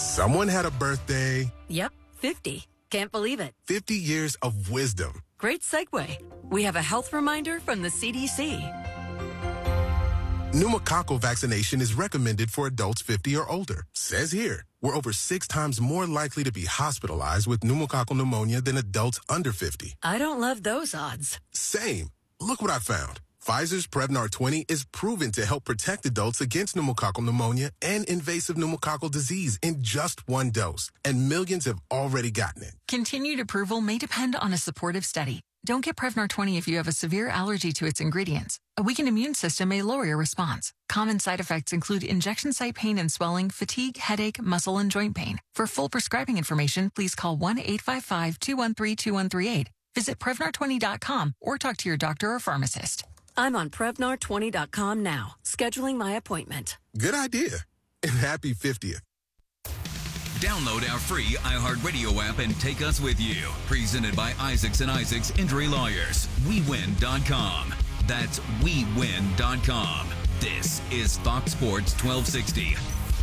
Someone had a birthday. Yep, 50. Can't believe it. 50 years of wisdom. Great segue. We have a health reminder from the CDC. Pneumococcal vaccination is recommended for adults 50 or older. Says here, we're over 6 times more likely to be hospitalized with pneumococcal pneumonia than adults under 50. I don't love those odds. Same. Look what I found. Pfizer's Prevnar 20 is proven to help protect adults against pneumococcal pneumonia and invasive pneumococcal disease in just 1 dose. And millions have already gotten it. Continued approval may depend on a supportive study. Don't get Prevnar 20 if you have a severe allergy to its ingredients. A weakened immune system may lower your response. Common side effects include injection site pain and swelling, fatigue, headache, muscle, and joint pain. For full prescribing information, please call 1-855-213-2138. Visit Prevnar20.com or talk to your doctor or pharmacist. I'm on Prevnar20.com now, scheduling my appointment. Good idea. And happy 50th. Download our free iHeartRadio app and take us with you. Presented by Isaacs and Isaacs Injury Lawyers. WeWin.com. That's WeWin.com. This is Fox Sports 1260.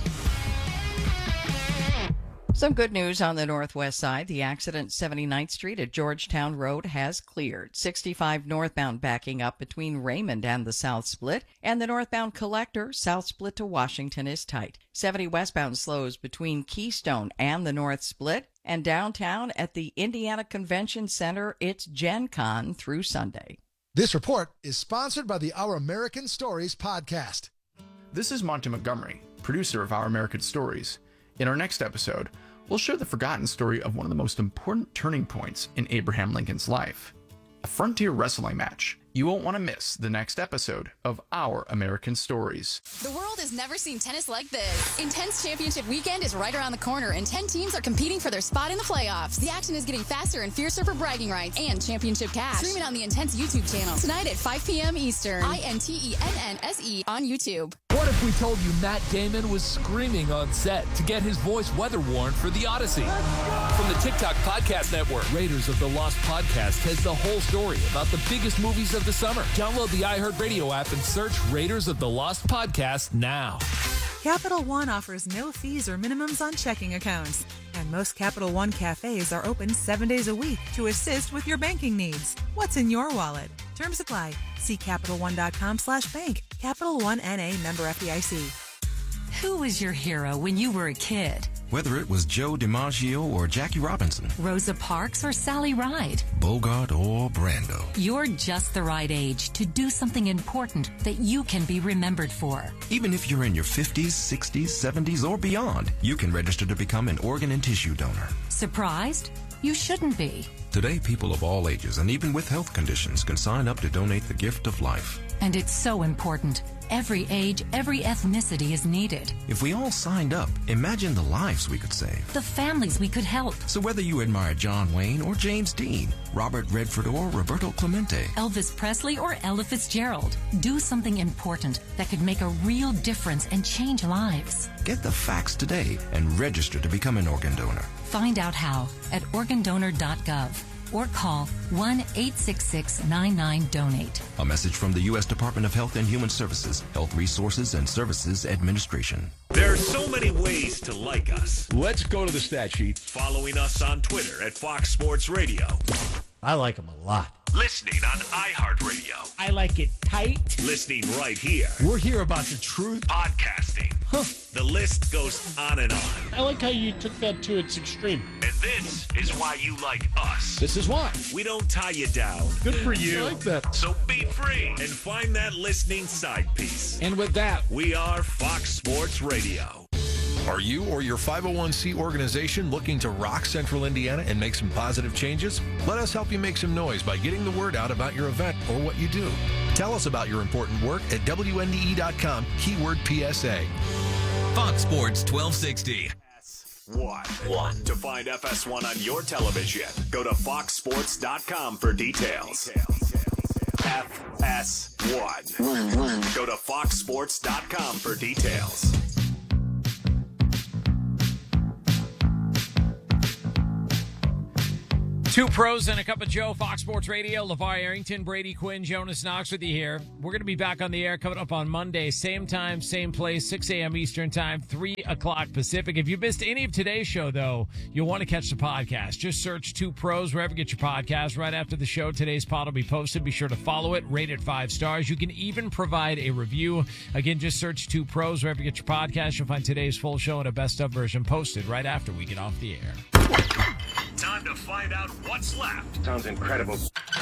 Some good news on the northwest side. The accident 79th Street at Georgetown Road has cleared. 65 northbound backing up between Raymond and the South Split, and the northbound collector, South Split to Washington, is tight. 70 westbound slows between Keystone and the North Split, and downtown at the Indiana Convention Center, it's Gen Con through Sunday. This report is sponsored by the Our American Stories podcast. This is Monty Montgomery, producer of Our American Stories. In our next episode, we'll share the forgotten story of one of the most important turning points in Abraham Lincoln's life, a frontier wrestling match. You won't want to miss the next episode of Our American Stories. The world has never seen tennis like this. Intense Championship Weekend is right around the corner, and 10 teams are competing for their spot in the playoffs. The action is getting faster and fiercer for bragging rights and championship cash. Stream it on the Intense YouTube channel tonight at 5 p.m. Eastern. INTENNSE on YouTube. What if we told you Matt Damon was screaming on set to get his voice weather-worn for The Odyssey? From the TikTok Podcast Network, Raiders of the Lost Podcast has the whole story about the biggest movies of the summer. Download the iHeartRadio app and search Raiders of the Lost Podcast now. Capital One offers no fees or minimums on checking accounts. And most Capital One cafes are open 7 days a week to assist with your banking needs. What's in your wallet? Terms apply. See CapitalOne.com/bank. Capital One N.A. member FDIC. Who was your hero when you were a kid? Whether it was Joe DiMaggio or Jackie Robinson, Rosa Parks or Sally Ride, Bogart or Brando. You're just the right age to do something important that you can be remembered for. Even if you're in your 50s, 60s, 70s, or beyond, you can register to become an organ and tissue donor. Surprised? You shouldn't be. Today, people of all ages and even with health conditions can sign up to donate the gift of life. And it's so important. Every age, every ethnicity is needed. If we all signed up, imagine the lives we could save. The families we could help. So whether you admire John Wayne or James Dean, Robert Redford or Roberto Clemente, Elvis Presley or Ella Fitzgerald, do something important that could make a real difference and change lives. Get the facts today and register to become an organ donor. Find out how at organdonor.gov. or call 1-866-99-DONATE. A message from the U.S. Department of Health and Human Services, Health Resources and Services Administration. There are so many ways to like us. Let's go to the stat sheet. Following us on Twitter at Fox Sports Radio. I like them a lot. Listening on iHeartRadio. I like it tight. Listening right here. We're here about the truth. Podcasting. The list goes on and on. I like how you took that to its extreme. And this is why you like us. This is why. We don't tie you down. Good for you. I like that. So be free and find that listening side piece. And with that, we are Fox Sports Radio. Are you or your 501c organization looking to rock Central Indiana and make some positive changes? Let us help you make some noise by getting the word out about your event or what you do. Tell us about your important work at WNDE.com, keyword PSA. Fox Sports 1260. One. To find FS1 on your television, go to foxsports.com for details. FS1. Go to foxsports.com for details. Two pros and a cup of Joe, Fox Sports Radio. LeVar Arrington, Brady Quinn, Jonas Knox with you here. We're going to be back on the air coming up on Monday. Same time, same place, 6 a.m. Eastern Time, 3 o'clock Pacific. If you missed any of today's show, though, you'll want to catch the podcast. Just search Two Pros wherever you get your podcast. Right after the show, today's pod will be posted. Be sure to follow it, rate it 5 stars. You can even provide a review. Again, just search Two Pros wherever you get your podcast. You'll find today's full show and a best-of version posted right after we get off the air. Time to find out what's left. Sounds incredible.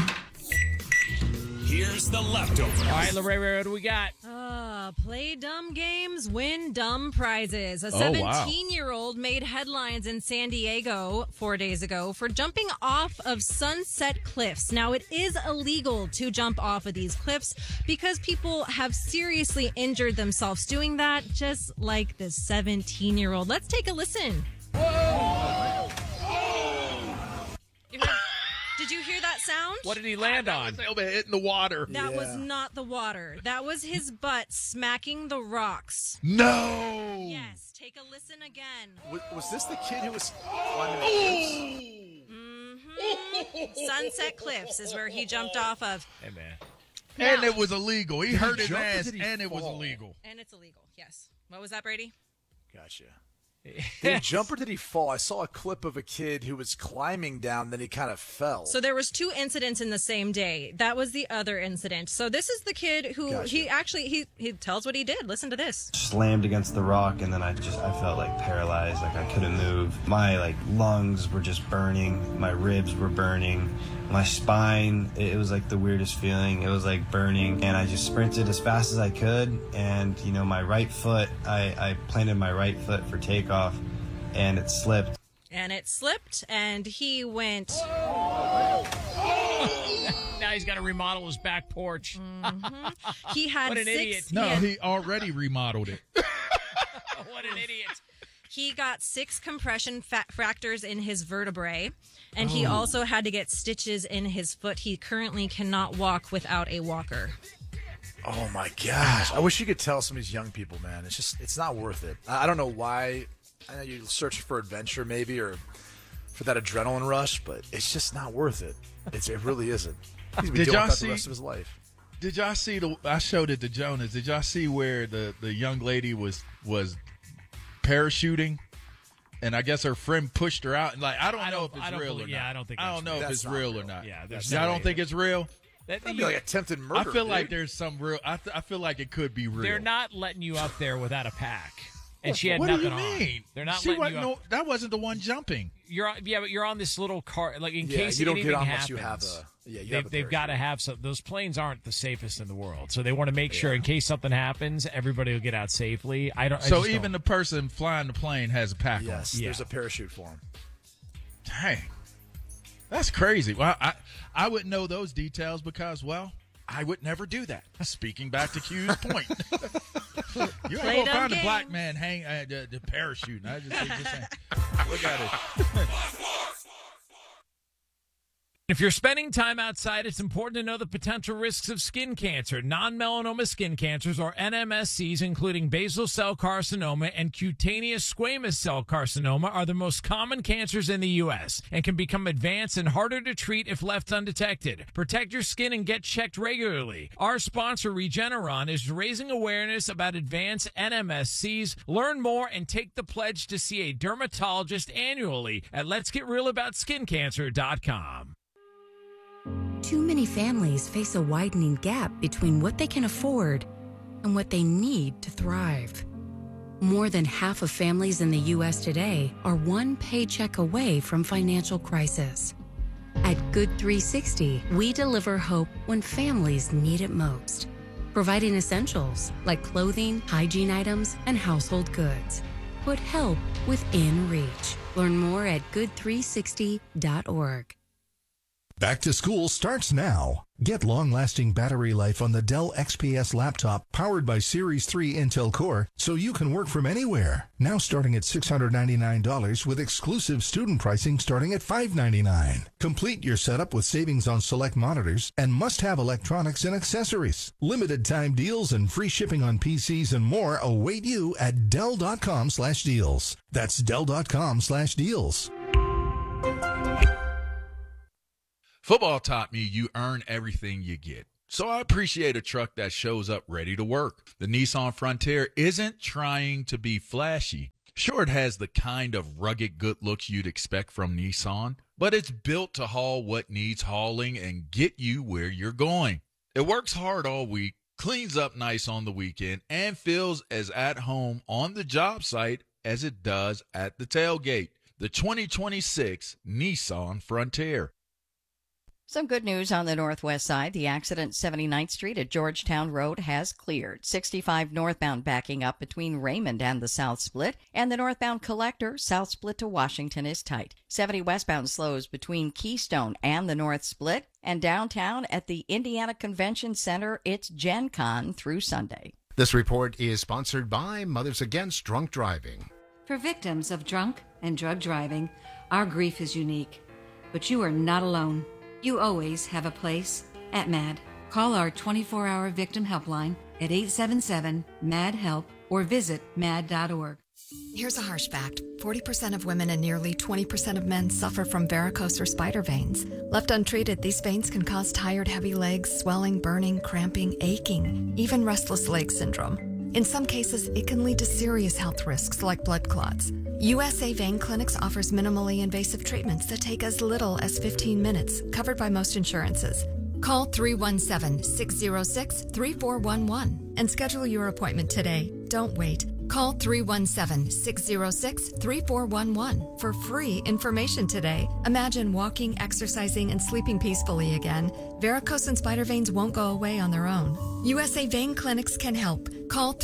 Here's the leftover. All right, Lorraine, what do we got? Play dumb games, win dumb prizes. A 17-year-old made headlines in San Diego 4 days ago for jumping off of Sunset Cliffs. Now, it is illegal to jump off of these cliffs because people have seriously injured themselves doing that, just like this 17-year-old. Let's take a listen. Whoa! Did you hear that sound? What did he land on? Hitting the water. That was not the water. That was his butt smacking the rocks. No! Yes, take a listen again. Was this the kid who was climbing the cliffs? Sunset Cliffs is where he jumped off of. Hey, man. And it was illegal. He hurt his ass, and it was illegal. And it's illegal, yes. What was that, Brady? Gotcha. Did he jump or did he fall? I saw a clip of a kid who was climbing down, then he kind of fell. So there was 2 incidents in the same day. That was the other incident. So this is the kid who he tells what he did. Listen to this. Slammed against the rock, and then I felt like paralyzed, like I couldn't move. My lungs were just burning. My ribs were burning. My spine, it was like the weirdest feeling. It was like burning, and I just sprinted as fast as I could. And my right foot, I planted my right foot for takeoff, and it slipped. And it slipped, and he went. Now he's got to remodel his back porch. Mm-hmm. He had what an 6. Idiot. No, he already remodeled it. What an idiot. He got 6 compression fractures in his vertebrae, and he also had to get stitches in his foot. He currently cannot walk without a walker. Oh, my gosh. I wish you could tell some of these young people, man. It's not worth it. I don't know why. I know you're searching for adventure maybe or for that adrenaline rush, but it's just not worth it. It really isn't. He's been dealing with that the rest of his life. Did y'all see I showed it to Jonas. Did y'all see where the young lady was parachuting, and I guess her friend pushed her out, and I don't know if it's real or not. Yeah, I don't think. I don't know if it's real or not. Yeah, y'all don't think it's real? That'd be like attempted murder. I feel like there's some real. I feel like it could be real. They're not letting you up there without a pack, and she had what nothing do you mean? on. They're not she letting you up. That wasn't the one jumping. But you're on this little car, in case you don't anything get on happens. You have they've got to have some. Those planes aren't the safest in the world, so they want to make sure in case something happens, everybody will get out safely. So even the person flying the plane has a pack on. Yes, there's a parachute for him. Dang, that's crazy. Well, I wouldn't know those details because, I would never do that. Speaking back to Q's point, you ain't gonna find a black man hang the parachute. I just saying. Look at it. If you're spending time outside, it's important to know the potential risks of skin cancer. Non-melanoma skin cancers, or NMSCs, including basal cell carcinoma and cutaneous squamous cell carcinoma, are the most common cancers in the U.S. and can become advanced and harder to treat if left undetected. Protect your skin and get checked regularly. Our sponsor, Regeneron, is raising awareness about advanced NMSCs. Learn more and take the pledge to see a dermatologist annually at letsgetrealaboutSkinCancer.com. Too many families face a widening gap between what they can afford and what they need to thrive. More than half of families in the U.S. today are one paycheck away from financial crisis. At Good 360, we deliver hope when families need it most, providing essentials like clothing, hygiene items, and household goods. Put help within reach. Learn more at good360.org. Back to school starts now. Get long-lasting battery life on the Dell XPS laptop powered by Series 3 Intel Core so you can work from anywhere. Now starting at $699 with exclusive student pricing starting at $599. Complete your setup with savings on select monitors and must-have electronics and accessories. Limited time deals and free shipping on PCs and more await you at Dell.com/deals. That's Dell.com/deals. Football taught me you earn everything you get. So I appreciate a truck that shows up ready to work. The Nissan Frontier isn't trying to be flashy. Sure, it has the kind of rugged good looks you'd expect from Nissan, but it's built to haul what needs hauling and get you where you're going. It works hard all week, cleans up nice on the weekend, and feels as at home on the job site as it does at the tailgate. The 2026 Nissan Frontier. Some good news on the northwest side. The accident 79th Street at Georgetown Road has cleared. 65 northbound backing up between Raymond and the South Split, and the northbound collector, South Split to Washington, is tight. 70 westbound slows between Keystone and the North Split, and downtown at the Indiana Convention Center, it's Gen Con through Sunday. This report is sponsored by Mothers Against Drunk Driving. For victims of drunk and drug driving, our grief is unique, but you are not alone. You always have a place at MAD. Call our 24-hour victim helpline at 877-MAD-HELP or visit mad.org. Here's a harsh fact. 40% of women and nearly 20% of men suffer from varicose or spider veins. Left untreated, these veins can cause tired, heavy legs, swelling, burning, cramping, aching, even restless leg syndrome. In some cases, it can lead to serious health risks like blood clots. USA Vein Clinics offers minimally invasive treatments that take as little as 15 minutes, covered by most insurances. Call 317-606-3411 and schedule your appointment today. Don't wait. Call 317-606-3411 for free information today. Imagine walking, exercising, and sleeping peacefully again. Varicose and spider veins won't go away on their own. USA Vein Clinics can help. Call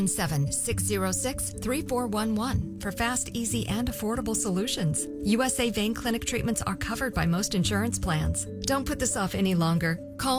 317-606-3411 for fast, easy, and affordable solutions. USA Vein Clinic treatments are covered by most insurance plans. Don't put this off any longer. Call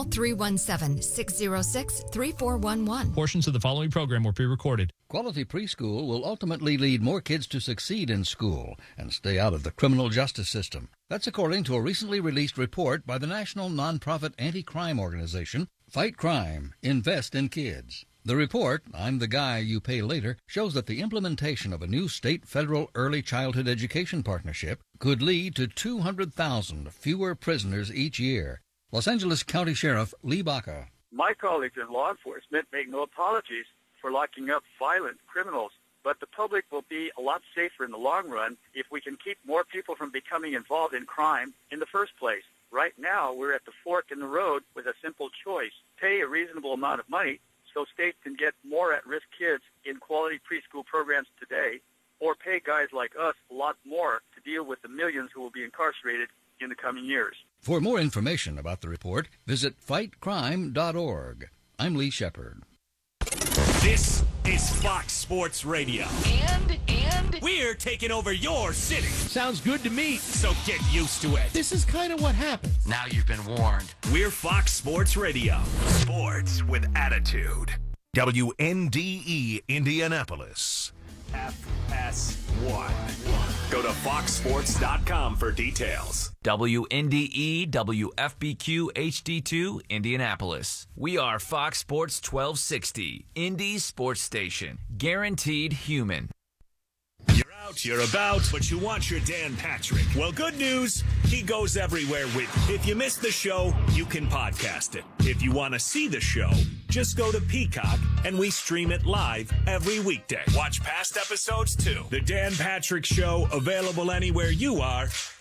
317-606-3411. Portions of the following program were pre-recorded. Quality preschool will ultimately lead more kids to succeed in school and stay out of the criminal justice system. That's according to a recently released report by the national nonprofit anti-crime organization, Fight Crime, Invest in Kids. The report, I'm the Guy You Pay Later, shows that the implementation of a new state-federal early childhood education partnership could lead to 200,000 fewer prisoners each year. Los Angeles County Sheriff Lee Baca. My colleagues in law enforcement make no apologies for locking up violent criminals, but the public will be a lot safer in the long run if we can keep more people from becoming involved in crime in the first place. Right now, we're at the fork in the road with a simple choice. Pay a reasonable amount of money so states can get more at-risk kids in quality preschool programs today, or pay guys like us a lot more to deal with the millions who will be incarcerated in the coming years. For more information about the report, visit fightcrime.org. I'm Lee Shepard. This is Fox Sports Radio. And we're taking over your city. Sounds good to me. So get used to it. This is kind of what happens. Now you've been warned. We're Fox Sports Radio. Sports with attitude. WNDE Indianapolis. FS1. Go to foxsports.com for details. WNDE WFBQ HD2 Indianapolis. We are Fox Sports 1260, Indy Sports Station. Guaranteed human. You're out, you're about, but you want your Dan Patrick. Well, good news, he goes everywhere with you. If you missed the show, you can podcast it. If you want to see the show, just go to Peacock, and we stream it live every weekday. Watch past episodes, too. The Dan Patrick Show, available anywhere you are